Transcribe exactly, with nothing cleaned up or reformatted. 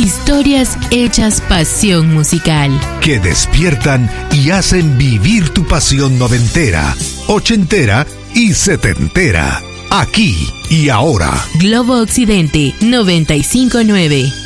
Historias hechas pasión musical. Que despiertan y hacen vivir tu pasión noventera, ochentera y setentera. Aquí y ahora. Globo Occidente noventa y cinco punto nueve.